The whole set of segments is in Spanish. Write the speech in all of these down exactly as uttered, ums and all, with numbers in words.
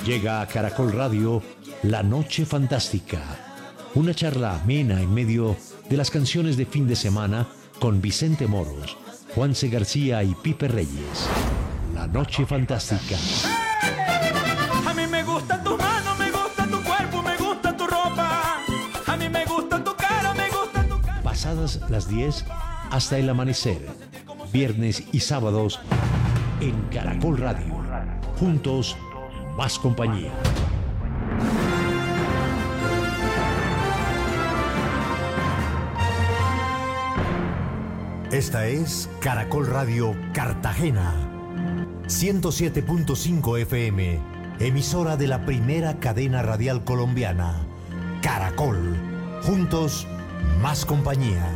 Llega a Caracol Radio La Noche Fantástica, una charla amena en medio de las canciones de fin de semana con Vicente Moros, Juanse García y Pipe Reyes. La Noche Fantástica. A mí me gusta tu mano, me gusta tu cuerpo, me gusta tu ropa. A mí me gusta tu cara, me gusta tu cara. Pasadas las diez hasta el amanecer, viernes y sábados en Caracol Radio. Juntos, más compañía. Esta es Caracol Radio Cartagena, ciento siete punto cinco F M, emisora de la primera cadena radial colombiana. Caracol, juntos, más compañía.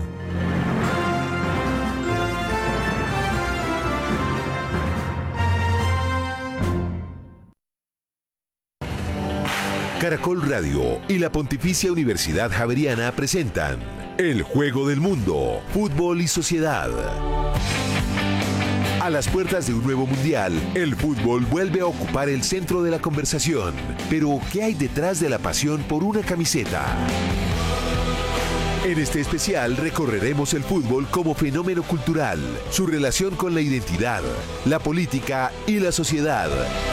Caracol Radio y la Pontificia Universidad Javeriana presentan El Juego del Mundo, Fútbol y Sociedad. A las puertas de un nuevo mundial, el fútbol vuelve a ocupar el centro de la conversación. Pero, ¿qué hay detrás de la pasión por una camiseta? En este especial recorreremos el fútbol como fenómeno cultural, su relación con la identidad, la política y la sociedad.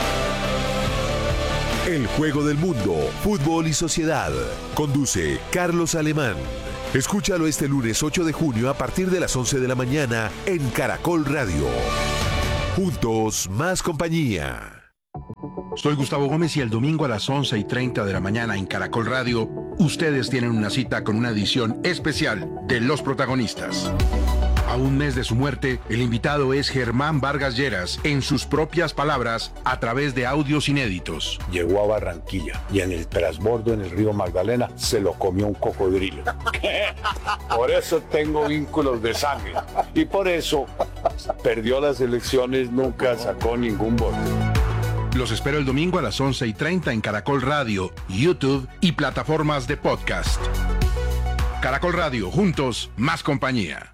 El Juego del Mundo, Fútbol y Sociedad. Conduce Carlos Alemán. Escúchalo este lunes ocho de junio a partir de las once de la mañana en Caracol Radio. Juntos, más compañía. Soy Gustavo Gómez y el domingo a las once y treinta de la mañana en Caracol Radio, ustedes tienen una cita con una edición especial de Los Protagonistas. A un mes de su muerte, el invitado es Germán Vargas Lleras, en sus propias palabras, a través de audios inéditos. Llegó a Barranquilla y en el transbordo en el río Magdalena se lo comió un cocodrilo. Por eso tengo vínculos de sangre y por eso perdió las elecciones, nunca sacó ningún voto. Los espero el domingo a las once y treinta en Caracol Radio, YouTube y plataformas de podcast. Caracol Radio, juntos, más compañía.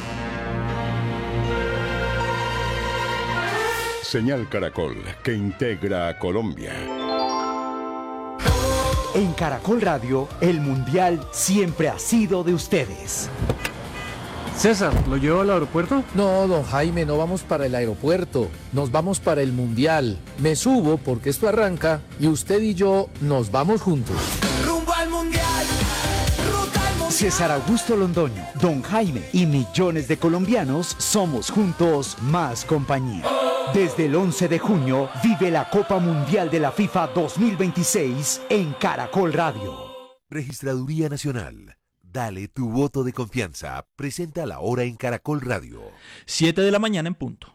Señal Caracol, que integra a Colombia. En Caracol Radio, el Mundial siempre ha sido de ustedes. César, ¿lo llevo al aeropuerto? No, don Jaime, no vamos para el aeropuerto. Nos vamos para el Mundial. Me subo porque esto arranca y usted y yo nos vamos juntos. Rumbo al Mundial, ruta al Mundial. César Augusto Londoño, don Jaime y millones de colombianos somos juntos más compañía. Desde el once de junio, vive la Copa Mundial de la FIFA dos mil veintiséis en Caracol Radio. Registraduría Nacional. Dale tu voto de confianza. Presenta la hora en Caracol Radio. siete de la mañana en punto.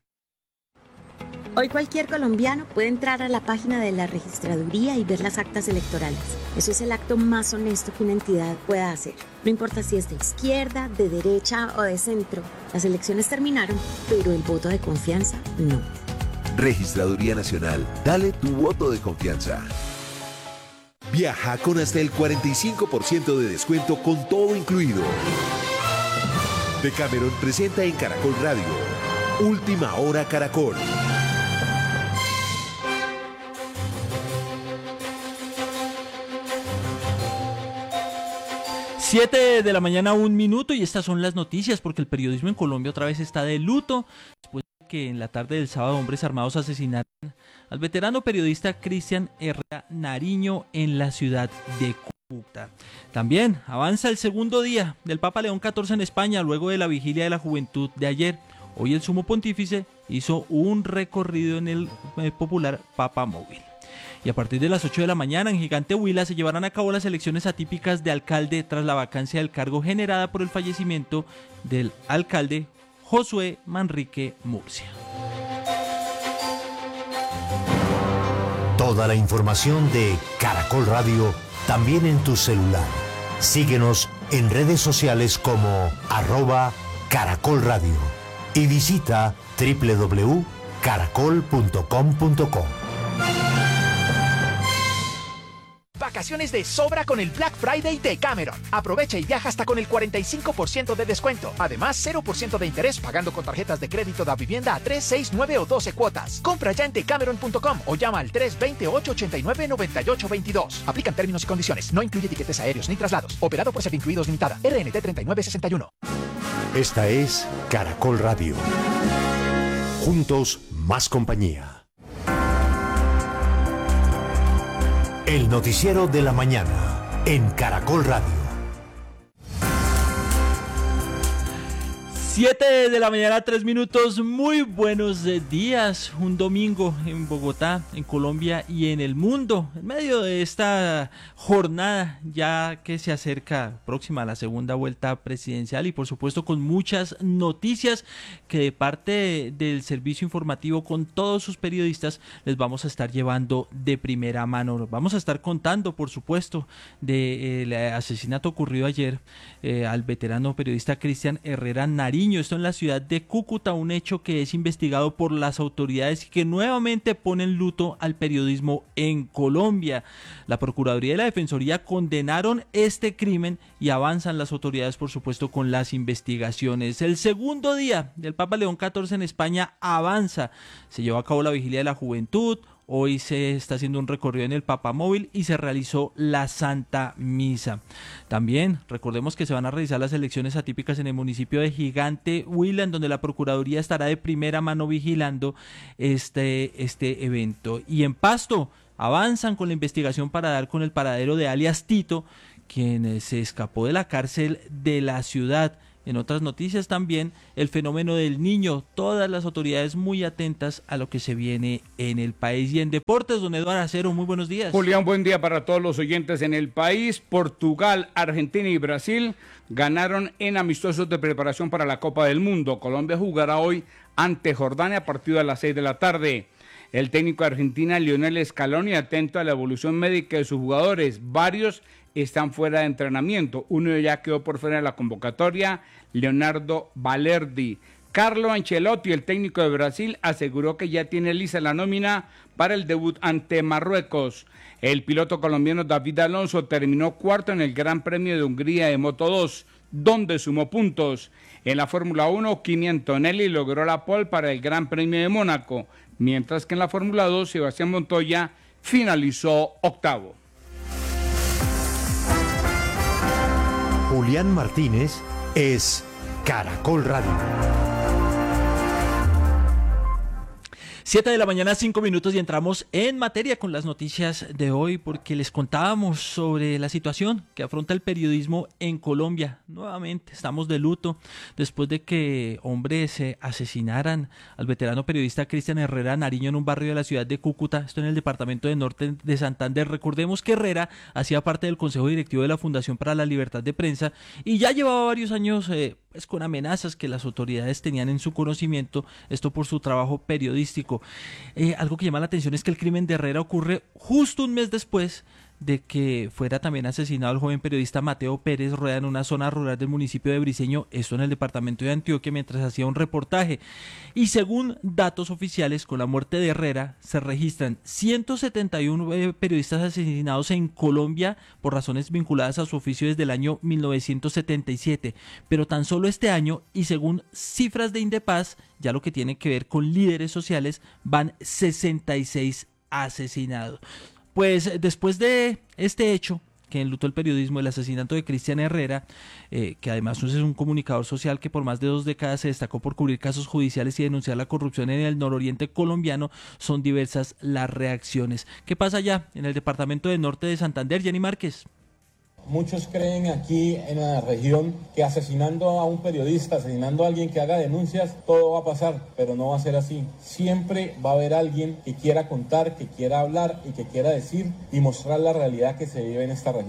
Hoy cualquier colombiano puede entrar a la página de la registraduría y ver las actas electorales. Eso es el acto más honesto que una entidad pueda hacer. No importa si es de izquierda, de derecha o de centro. Las elecciones terminaron, pero el voto de confianza no. Registraduría Nacional. Dale tu voto de confianza. Viaja con hasta el cuarenta y cinco por ciento de descuento con todo incluido. Decameron presenta en Caracol Radio. Última Hora Caracol. siete de la mañana, un minuto, y estas son las noticias, porque el periodismo en Colombia otra vez está de luto, después de que en la tarde del sábado hombres armados asesinaron al veterano periodista Cristian Herrera Nariño en la ciudad de Cúcuta. También avanza el segundo día del Papa León catorce en España, luego de la vigilia de la juventud de ayer. Hoy el sumo pontífice hizo un recorrido en el popular Papa Móvil. Y a partir de las ocho de la mañana en Gigante Huila se llevarán a cabo las elecciones atípicas de alcalde tras la vacancia del cargo generada por el fallecimiento del alcalde Josué Manrique Murcia. Toda la información de Caracol Radio también en tu celular. Síguenos en redes sociales como arroba Caracol Radio y visita doble u doble u doble u punto caracol punto com punto co. vacaciones de sobra con el Black Friday de Cameron. Aprovecha y viaja hasta con el cuarenta y cinco por ciento de descuento. Además, cero por ciento de interés pagando con tarjetas de crédito da vivienda a tres, seis, nueve o doce cuotas. Compra ya en decameron punto com o llama al tres dos cero, ocho ocho nueve, nueve ocho dos dos. Aplican términos y condiciones. No incluye tiquetes aéreos ni traslados. Operado por Servincluidos Limitada. R N T treinta y nueve sesenta y uno. Esta es Caracol Radio. Juntos, más compañía. El noticiero de la mañana en Caracol Radio. siete de la mañana, tres minutos. Muy buenos días. Un domingo en Bogotá, en Colombia y en el mundo. En medio de esta jornada, ya que se acerca próxima a la segunda vuelta presidencial y por supuesto con muchas noticias que de parte del servicio informativo con todos sus periodistas les vamos a estar llevando de primera mano. Vamos a estar contando, por supuesto, del asesinato ocurrido ayer eh, al veterano periodista Cristian Herrera Nariño. Esto en la ciudad de Cúcuta, un hecho que es investigado por las autoridades y que nuevamente pone en luto al periodismo en Colombia. La Procuraduría y la Defensoría condenaron este crimen y avanzan las autoridades, por supuesto, con las investigaciones. El segundo día del Papa León catorce en España avanza. Se llevó a cabo la Vigilia de la Juventud. Hoy se está haciendo un recorrido en el Papamóvil y se realizó la Santa Misa. También recordemos que se van a realizar las elecciones atípicas en el municipio de Gigante Huila, en donde la Procuraduría estará de primera mano vigilando este, este evento. Y en Pasto avanzan con la investigación para dar con el paradero de alias Tito, quien se escapó de la cárcel de la ciudad. En otras noticias también, el fenómeno del niño, todas las autoridades muy atentas a lo que se viene en el país. Y en deportes, don Eduardo Acero, muy buenos días. Julián, buen día para todos los oyentes en el país. Portugal, Argentina y Brasil ganaron en amistosos de preparación para la Copa del Mundo. Colombia jugará hoy ante Jordania a partir de las seis de la tarde. El técnico de Argentina, Lionel Scaloni, atento a la evolución médica de sus jugadores. Varios están fuera de entrenamiento. Uno ya quedó por fuera de la convocatoria, Leonardo Balerdi. Carlo Ancelotti, el técnico de Brasil, aseguró que ya tiene lista la nómina para el debut ante Marruecos. El piloto colombiano David Alonso terminó cuarto en el Gran Premio de Hungría de Moto dos, donde sumó puntos. En la Fórmula uno, Kimi Antonelli logró la pole para el Gran Premio de Mónaco, mientras que en la Fórmula dos, Sebastián Montoya finalizó octavo. Julián Martínez es Caracol Radio. siete de la mañana, cinco minutos y entramos en materia con las noticias de hoy porque les contábamos sobre la situación que afronta el periodismo en Colombia. Nuevamente estamos de luto después de que hombres se asesinaran al veterano periodista Cristian Herrera Nariño en un barrio de la ciudad de Cúcuta, esto en el departamento de Norte de Santander. Recordemos que Herrera hacía parte del Consejo Directivo de la Fundación para la Libertad de Prensa y ya llevaba varios años eh, pues con amenazas que las autoridades tenían en su conocimiento, esto por su trabajo periodístico. Eh, algo que llama la atención es que el crimen de Herrera ocurre justo un mes después de que fuera también asesinado el joven periodista Mateo Pérez Rueda en una zona rural del municipio de Briceño, esto en el departamento de Antioquia, mientras hacía un reportaje. Y según datos oficiales, con la muerte de Herrera se registran ciento setenta y uno eh, periodistas asesinados en Colombia por razones vinculadas a su oficio desde el año mil novecientos setenta y siete, pero tan solo este año, y según cifras de Indepaz, ya lo que tiene que ver con líderes sociales, van sesenta y seis asesinados. Pues después de este hecho que enlutó el periodismo, el asesinato de Cristian Herrera, eh, que además es un comunicador social que por más de dos décadas se destacó por cubrir casos judiciales y denunciar la corrupción en el nororiente colombiano, son diversas las reacciones. ¿Qué pasa allá en el departamento de Norte de Santander? Jenny Márquez. Muchos creen aquí en la región que asesinando a un periodista, asesinando a alguien que haga denuncias, todo va a pasar, pero no va a ser así. Siempre va a haber alguien que quiera contar, que quiera hablar y que quiera decir y mostrar la realidad que se vive en esta región.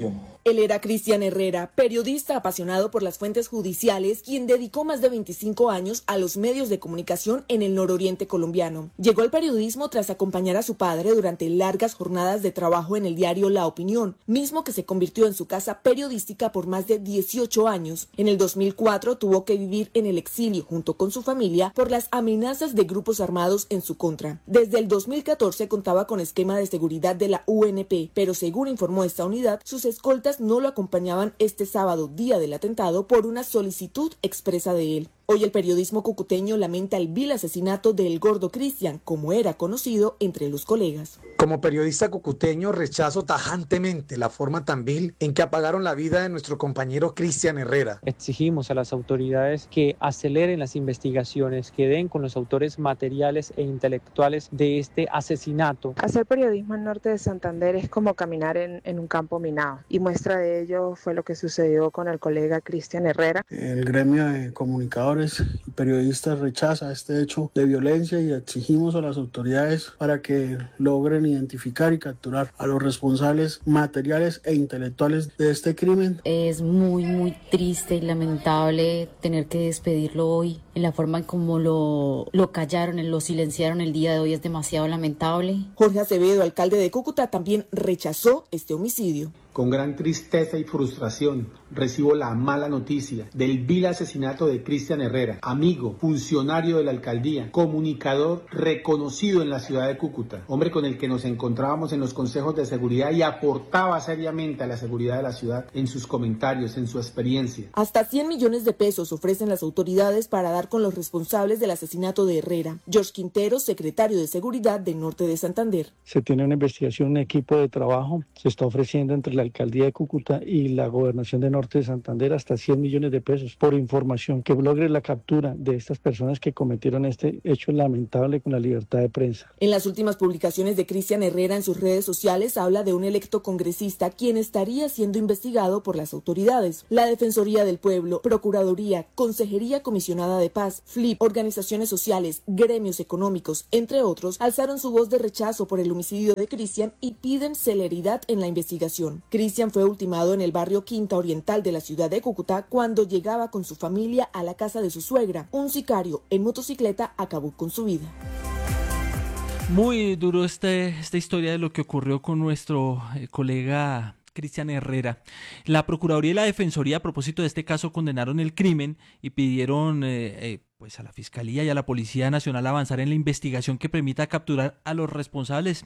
Él era Cristian Herrera, periodista apasionado por las fuentes judiciales, quien dedicó más de veinticinco años a los medios de comunicación en el nororiente colombiano. Llegó al periodismo tras acompañar a su padre durante largas jornadas de trabajo en el diario La Opinión, mismo que se convirtió en su casa periodística por más de dieciocho años. En el dos mil cuatro tuvo que vivir en el exilio junto con su familia por las amenazas de grupos armados en su contra. Desde el dos mil catorce contaba con esquema de seguridad de la U N P, pero según informó esta unidad, sus escoltas no lo acompañaban este sábado, día del atentado, por una solicitud expresa de él. Hoy el periodismo cucuteño lamenta el vil asesinato del Gordo Cristian, como era conocido entre los colegas. Como periodista cucuteño rechazo tajantemente la forma tan vil en que apagaron la vida de nuestro compañero Cristian Herrera. Exigimos a las autoridades que aceleren las investigaciones, que den con los autores materiales e intelectuales de este asesinato. Hacer periodismo en norte de Santander es como caminar en, en un campo minado, y muestra de ello fue lo que sucedió con el colega Cristian Herrera. El gremio de comunicadores y periodistas rechaza este hecho de violencia y exigimos a las autoridades para que logren identificar y capturar a los responsables materiales e intelectuales de este crimen. Es muy muy triste y lamentable tener que despedirlo hoy. En la forma en como lo, lo callaron, lo silenciaron el día de hoy es demasiado lamentable. Jorge Acevedo, alcalde de Cúcuta, también rechazó este homicidio. Con gran tristeza y frustración recibo la mala noticia del vil asesinato de Cristian Herrera, amigo, funcionario de la alcaldía, comunicador reconocido en la ciudad de Cúcuta, hombre con el que nos encontrábamos en los consejos de seguridad y aportaba seriamente a la seguridad de la ciudad en sus comentarios, en su experiencia. Hasta cien millones de pesos ofrecen las autoridades para dar con los responsables del asesinato de Herrera. George Quintero, secretario de Seguridad del Norte de Santander. Se tiene una investigación, un equipo de trabajo, se está ofreciendo entre la alcaldía de Cúcuta y la gobernación de Norte de Santander hasta cien millones de pesos por información que logre la captura de estas personas que cometieron este hecho lamentable con la libertad de prensa. En las últimas publicaciones de Cristian Herrera en sus redes sociales habla de un electo congresista quien estaría siendo investigado por las autoridades. La Defensoría del Pueblo, Procuraduría, Consejería Comisionada de Paz, F L I P, organizaciones sociales, gremios económicos, entre otros, alzaron su voz de rechazo por el homicidio de Cristian y piden celeridad en la investigación. Cristian fue ultimado en el barrio Quinta Oriental de la ciudad de Cúcuta cuando llegaba con su familia a la casa de su suegra. Un sicario en motocicleta acabó con su vida. Muy duro este, esta historia de lo que ocurrió con nuestro eh, colega Cristian Herrera. La Procuraduría y la Defensoría, a propósito de este caso, condenaron el crimen y pidieron eh, eh, pues a la Fiscalía y a la Policía Nacional avanzar en la investigación que permita capturar a los responsables.